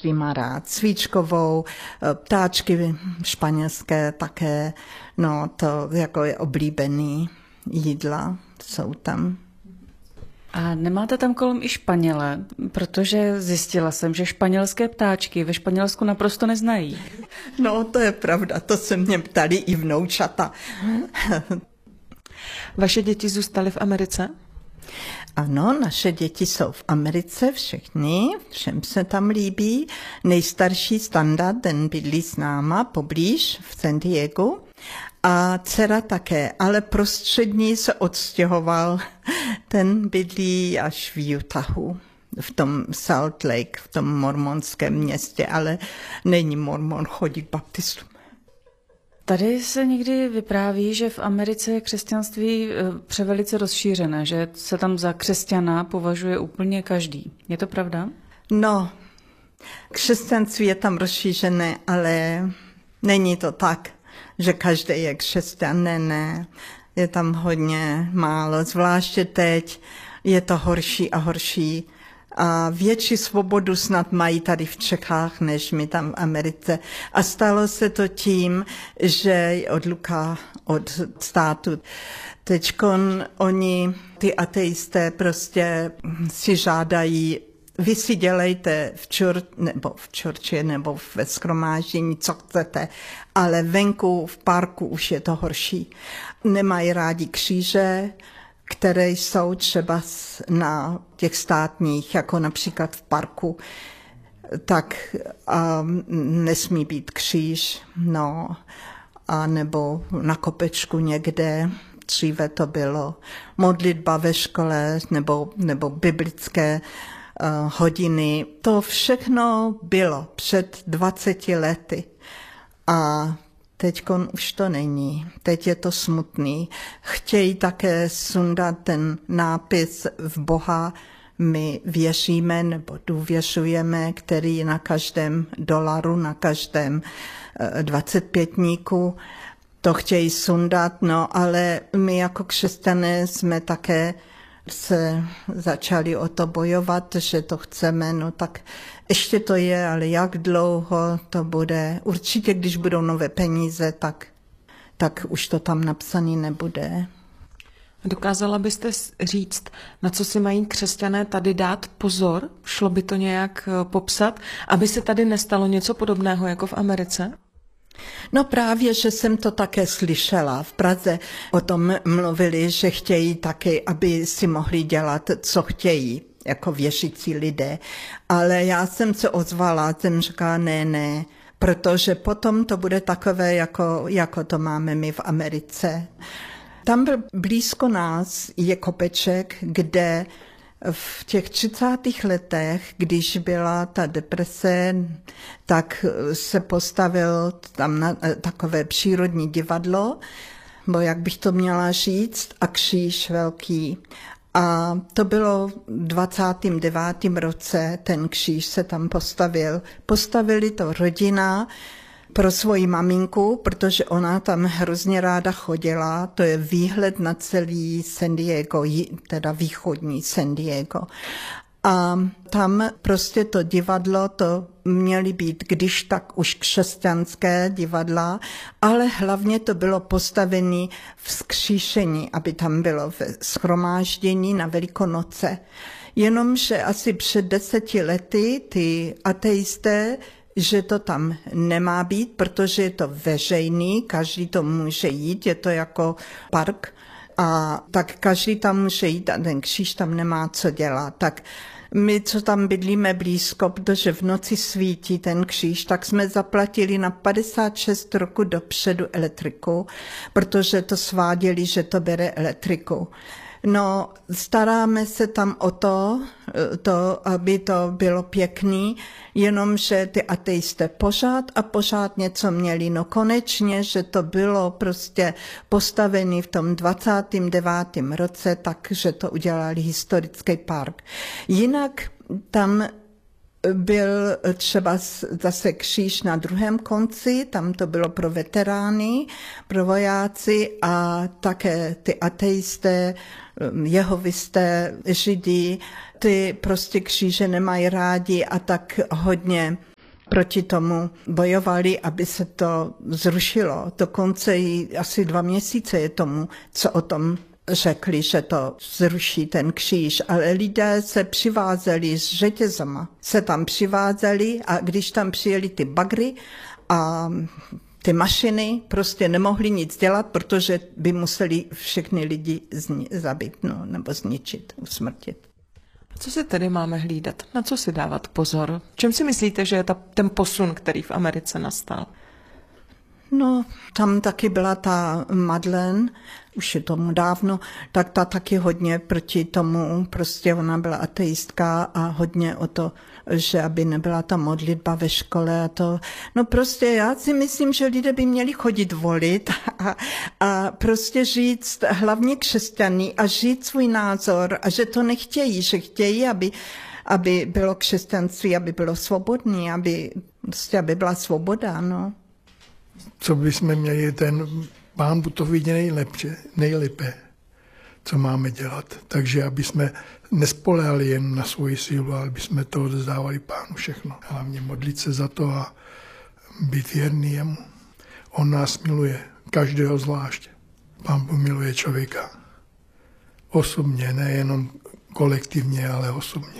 každý má rád svíčkovou, ptáčky španělské také, no to jako je oblíbený jídla, jsou tam. A nemáte tam kolem i Španěle, protože zjistila jsem, že španělské ptáčky ve Španělsku naprosto neznají. No, to je pravda, to se mě ptali i vnoučata. Vaše děti zůstaly v Americe? Ano, naše děti jsou v Americe, všechny, všem se tam líbí. Nejstarší Standa, ten bydlí s náma poblíž v San Diegu. A dcera také, ale prostřední se odstěhoval, ten bydlí až v Utahu, v tom Salt Lake, v tom mormonském městě, ale není mormon, chodí k baptistům. Tady se někdy vypráví, že v Americe je křesťanství převelice rozšířené, že se tam za křesťana považuje úplně každý. Je to pravda? No, křesťanství je tam rozšířené, ale není to tak, že každý je křesťan, ne. Je tam hodně málo, zvláště teď je to horší a horší. A větší svobodu snad mají tady v Čechách, než my tam v Americe. A stalo se to tím, že odluka od státu. Teďkon oni, ty ateisté, prostě si žádají, vy si dělejte v čurči nebo ve shromáždění, co chcete, ale venku v parku už je to horší. Nemají rádi kříže, které jsou třeba na těch státních, jako například v parku, tak nesmí být kříž, no, a nebo na kopečku někde. Dříve to bylo modlitba ve škole nebo biblické hodiny. To všechno bylo před 20 lety a teďkon už to není. Teď je to smutný. Chtějí také sundat ten nápis v Boha my věříme nebo důvěřujeme, který na každém dolaru, na každém 25 to chtějí sundat, no ale my jako křesťané jsme také se začali o to bojovat, že to chceme, no tak ještě to je, ale jak dlouho to bude. Určitě, když budou nové peníze, tak už to tam napsané nebude. Dokázala byste říct, na co si mají křesťané tady dát pozor? Šlo by to nějak popsat, aby se tady nestalo něco podobného jako v Americe? No právě, že jsem to také slyšela. V Praze o tom mluvili, že chtějí taky, aby si mohli dělat, co chtějí, jako věřící lidé. Ale já jsem se ozvala, jsem říkala ne, protože potom to bude takové, jako to máme my v Americe. Tam blízko nás je kopeček, kde v těch 30. letech, když byla ta deprese, tak se postavil tam takové přírodní divadlo, bo jak bych to měla říct, a kříž velký. A to bylo v 29. roce, ten kříž se tam postavil. Postavili to rodina pro svoji maminku, protože ona tam hrozně ráda chodila. To je výhled na celý San Diego, teda východní San Diego. A tam prostě to divadlo, to měly být když tak už křesťanské divadla, ale hlavně to bylo postavené vzkříšení, aby tam bylo shromáždění na Velikonoce. Jenomže asi před 10 lety ty ateisté, že to tam nemá být, protože je to veřejný, každý to může jít, je to jako park, a tak každý tam může jít a ten kříž tam nemá co dělat. Tak my, co tam bydlíme blízko, protože v noci svítí ten kříž, tak jsme zaplatili na 56 roku dopředu elektriku, protože to sváděli, že to bere elektriku. No, staráme se tam o to, aby to bylo pěkný, jenomže ty ateisté pořád něco měli. No konečně, že to bylo prostě postavené v tom 29. roce, takže to udělali historický park. Jinak tam byl třeba zase kříž na druhém konci, tam to bylo pro veterány, pro vojáci a také ty ateisté, jehovisté, židi, ty prostě kříže nemají rádi a tak hodně proti tomu bojovali, aby se to zrušilo. Dokonce i asi 2 měsíce je tomu, co o tom řekli, že to zruší ten kříž, ale lidé se přivázeli s řetězama. Se tam přivázeli a když tam přijeli ty bagry a ty mašiny, prostě nemohli nic dělat, protože by museli všechny lidi zabít, nebo zničit, usmrtit. Co si tedy máme hlídat? Na co si dávat pozor? Čem si myslíte, že je ten posun, který v Americe nastal? No, tam taky byla ta Madeleine, už je tomu dávno, tak ta taky hodně proti tomu, prostě ona byla ateistka a hodně o to, že aby nebyla ta modlitba ve škole a to. No prostě já si myslím, že lidé by měli chodit volit a prostě říct hlavně křesťaní a říct svůj názor a že to nechtějí, že chtějí, aby bylo křesťanství, aby bylo svobodný, aby byla svoboda, no. Co bychom měli, Pán to vidí nejlépe, co máme dělat. Takže aby jsme nespoléhali jen na svoji sílu, ale aby jsme to oddávali Pánu všechno. Hlavně modlit se za to a být věrný jemu. On nás miluje, každého zvlášť. Pán miluje člověka. Osobně, nejenom kolektivně, ale osobně.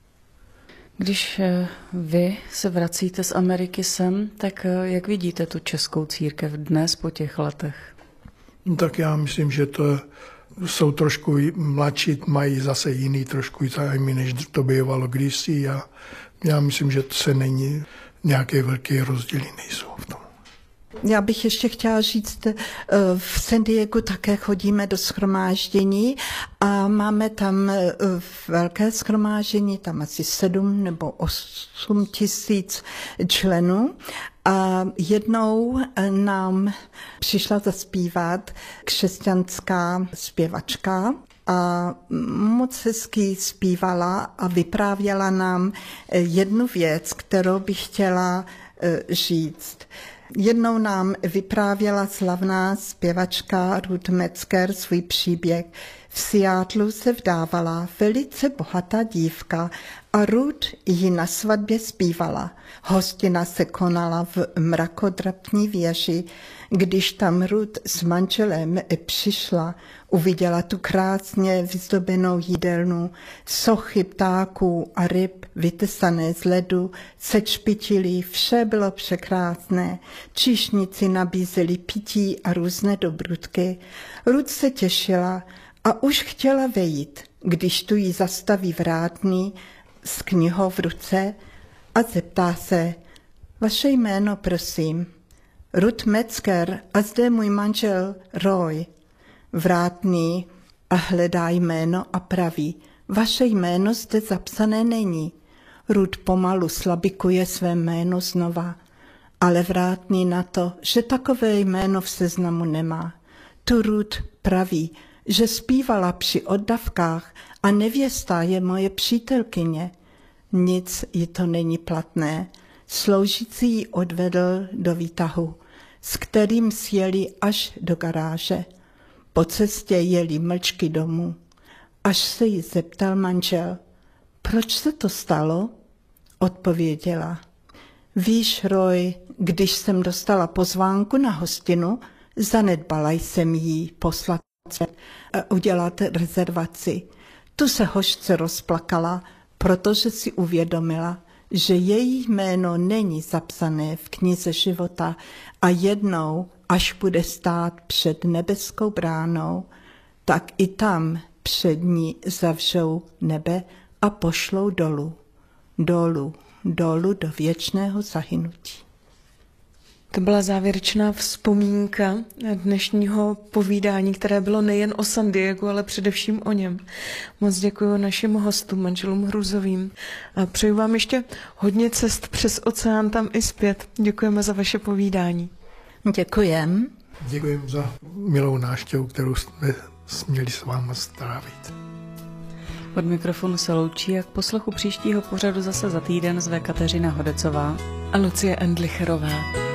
Když vy se vracíte z Ameriky sem, tak jak vidíte tu českou církev dnes po těch letech? No, tak já myslím, že to jsou trošku mladší, mají zase jiný trošku zájmy, než to bývalo kdysi. A já myslím, že to se není nějaké velké rozdíly nejsou v tom. Já bych ještě chtěla říct, v San Diegu také chodíme do shromáždění a máme tam velké shromáždění, tam asi 7 nebo 8 tisíc členů. A jednou nám přišla zaspívat křesťanská zpěvačka a moc hezky zpívala a vyprávěla nám jednu věc, kterou bych chtěla říct. Jednou nám vyprávěla slavná zpěvačka Ruth Metzger svůj příběh. V Seattlu se vdávala velice bohatá dívka a Ruth ji na svatbě zpívala. Hostina se konala v mrakodrapní věži. Když tam Ruth s manželem přišla, uviděla tu krásně vyzdobenou jídelnu, sochy ptáků a ryb vytesané z ledu, sečpitili, vše bylo překrásné. Číšníci nabízeli pití a různé dobrutky. Ruth se těšila a už chtěla vejít, když tu jí zastaví vrátný s knihou v ruce a zeptá se: vaše jméno, prosím. Ruth Metzger a zde můj manžel Roy. Vrátný a hledá jméno a praví: vaše jméno zde zapsané není. Ruth pomalu slabikuje své jméno znova, ale vrátný na to, že takové jméno v seznamu nemá. Tu Ruth praví, že zpívala při oddavkách a nevěsta je moje přítelkyně. Nic jí to není platné. Sloužící ji odvedl do výtahu, s kterým sjeli až do garáže. Po cestě jeli mlčky domů. Až se jí zeptal manžel: proč se to stalo? Odpověděla: víš, Roy, když jsem dostala pozvánku na hostinu, zanedbala jsem jí poslat udělat rezervaci. Tu se hořce rozplakala, protože si uvědomila, že její jméno není zapsané v knize života a jednou, až bude stát před nebeskou bránou, tak i tam před ní zavřou nebe a pošlou dolů do věčného zahynutí. To byla závěrečná vzpomínka dnešního povídání, které bylo nejen o San Diegu, ale především o něm. Moc děkuji našim hostům, manželům Hrůzovým. A přeju vám ještě hodně cest přes oceán tam i zpět. Děkujeme za vaše povídání. Děkujem. Děkujem za milou návštěvu, kterou jsme směli s vámi strávit. Od mikrofonu se loučí a k poslechu příštího pořadu zase za týden zve Kateřina Hodecová a Lucie Endlicherová.